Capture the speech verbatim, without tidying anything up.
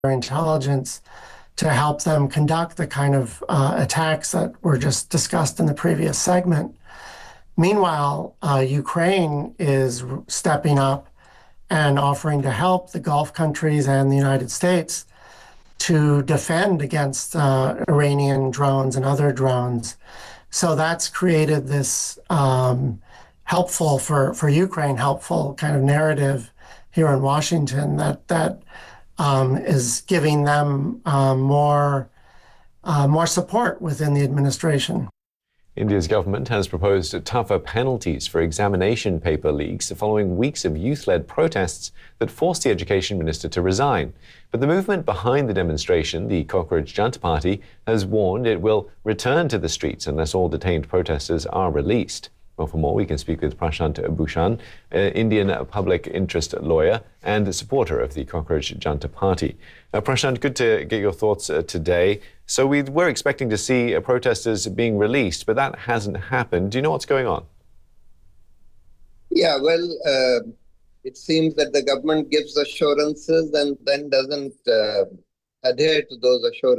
intelligence to help them conduct the kind of uh, attacks that were just discussed in the previous segment. Meanwhile, uh, Ukraine is stepping up and offering to help the Gulf countries and the United States to defend against uh, Iranian drones and other drones. So that's created this um, helpful for, for Ukraine, helpful kind of narrative here in Washington that that um, is giving them um, more uh, more support within the administration. India's government has proposed tougher penalties for examination paper leaks following weeks of youth-led protests that forced the education minister to resign. But the movement behind the demonstration, the Cockroach Janta Party, has warned it will return to the streets unless all detained protesters are released. Well, for more, we can speak with Prashant Bhushan, uh, Indian public interest lawyer and supporter of the Cockroach Janta Party. Uh, Prashant, good to get your thoughts uh, today. So we were expecting to see uh, protesters being released, but that hasn't happened. Do you know what's going on? Yeah, well, uh, it seems that the government gives assurances and then doesn't uh, adhere to those assurances.